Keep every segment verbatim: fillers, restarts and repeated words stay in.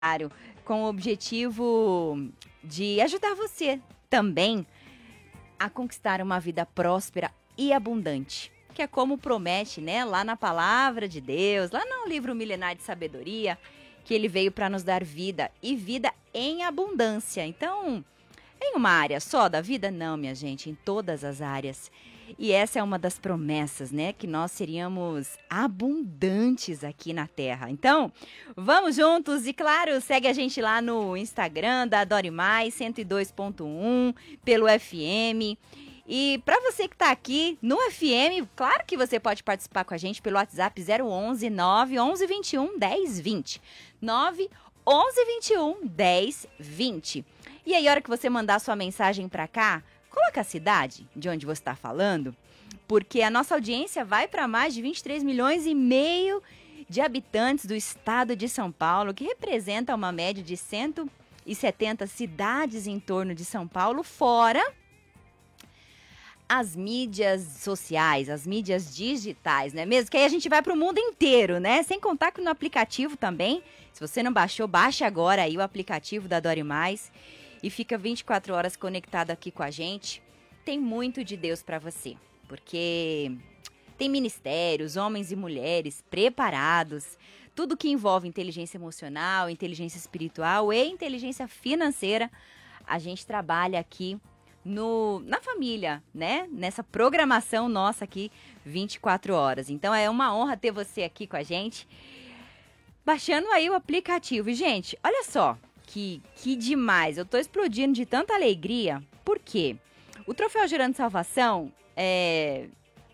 Claro, com o objetivo de ajudar você também a conquistar uma vida próspera e abundante, que é como promete, né, lá na palavra de Deus, lá no livro Milenar de Sabedoria, que ele veio para nos dar vida e vida em abundância. Então, em uma área só da vida? Não, minha gente, em todas as áreas. E essa é uma das promessas, né? Que nós seríamos abundantes aqui na Terra. Então, vamos juntos e, claro, segue a gente lá no Instagram da Adore Mais cento e dois ponto um, pelo F M. E para você que está aqui no F M, claro que você pode participar com a gente pelo WhatsApp zero onze nove onze vinte e um dez vinte. nove onze vinte e um dez vinte. E aí, a hora que você mandar sua mensagem para cá, coloca a cidade de onde você está falando, porque a nossa audiência vai para mais de vinte e três milhões e meio de habitantes do estado de São Paulo, que representa uma média de cento e setenta cidades em torno de São Paulo, fora as mídias sociais, as mídias digitais, não é mesmo? Que aí a gente vai para o mundo inteiro, né? Sem contar que no aplicativo também, se você não baixou, baixe agora aí o aplicativo da Adore Mais e fica vinte e quatro horas conectado aqui com a gente. Tem muito de Deus para você, porque tem ministérios, homens e mulheres preparados, tudo que envolve inteligência emocional, inteligência espiritual e inteligência financeira, a gente trabalha aqui no, na família, né? Nessa programação nossa aqui, vinte e quatro horas. Então é uma honra ter você aqui com a gente, baixando aí o aplicativo. E, gente, olha só, que, que demais. Eu tô explodindo de tanta alegria, porque o Troféu Gerando Salvação é,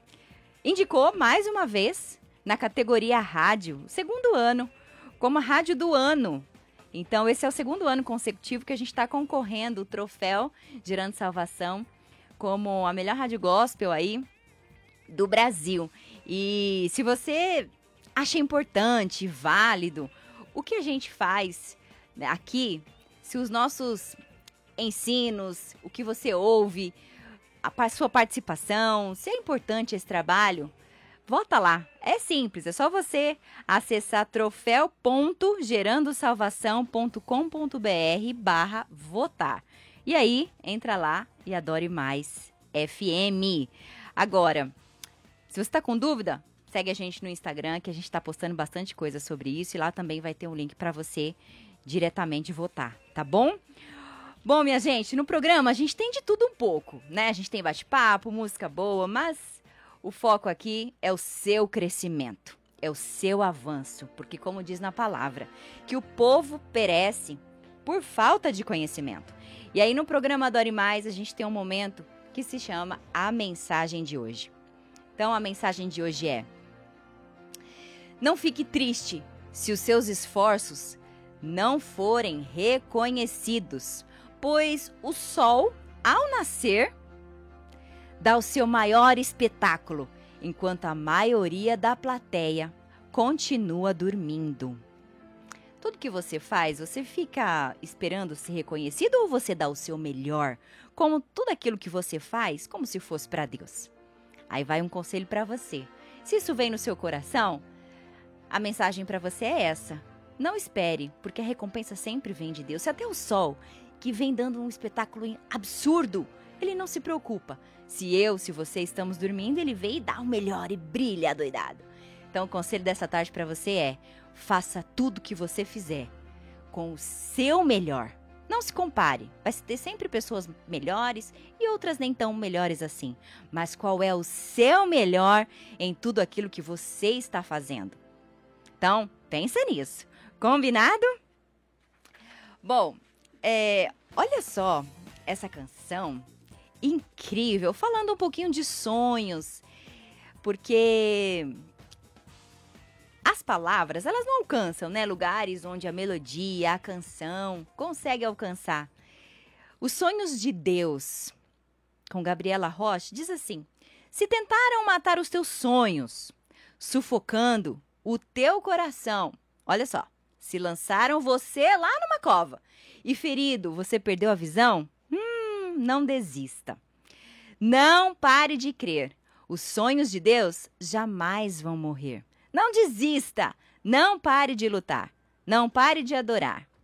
indicou mais uma vez na categoria rádio, segundo ano, como a rádio do ano. Então, esse é o segundo ano consecutivo que a gente está concorrendo o Troféu Gerando Salvação como a melhor rádio gospel aí do Brasil. E se você acha importante, válido, o que a gente faz aqui, se os nossos ensinos, o que você ouve, a sua participação, se é importante esse trabalho, vota lá. É simples, é só você acessar troféu ponto gerando salvação ponto com ponto br barra votar. E aí, entra lá e Adore Mais F M. Agora, se você está com dúvida, segue a gente no Instagram, que a gente está postando bastante coisa sobre isso. E lá também vai ter um link para você diretamente votar, tá bom? Bom, minha gente, no programa a gente tem de tudo um pouco, né? A gente tem bate-papo, música boa, mas o foco aqui é o seu crescimento, é o seu avanço, porque como diz na palavra, que o povo perece por falta de conhecimento. E aí no programa Adore Mais a gente tem um momento que se chama A Mensagem de Hoje. Então a mensagem de hoje é: não fique triste se os seus esforços não forem reconhecidos, pois o sol, ao nascer, dá o seu maior espetáculo, enquanto a maioria da plateia continua dormindo. Tudo que você faz, você fica esperando ser reconhecido ou você dá o seu melhor, como tudo aquilo que você faz, como se fosse para Deus? Aí vai um conselho para você. Se isso vem no seu coração, a mensagem para você é essa: não espere, porque a recompensa sempre vem de Deus. Se até o sol, que vem dando um espetáculo absurdo, ele não se preocupa. Se eu, se você estamos dormindo, ele vem e dá o melhor e brilha doidado. Então o conselho dessa tarde para você é: faça tudo que você fizer com o seu melhor. Não se compare. Vai ter sempre pessoas melhores e outras nem tão melhores assim. Mas qual é o seu melhor em tudo aquilo que você está fazendo? Então, pensa nisso. Combinado? Bom, é, olha só essa canção incrível, falando um pouquinho de sonhos, porque as palavras, elas não alcançam, né, lugares onde a melodia, a canção consegue alcançar. Os sonhos de Deus, com Gabriela Rocha, diz assim: se tentaram matar os teus sonhos, sufocando o teu coração, olha só, se lançaram você lá numa cova e ferido você perdeu a visão, hum, não desista. Não pare de crer. Os sonhos de Deus jamais vão morrer. Não desista. Não pare de lutar. Não pare de adorar.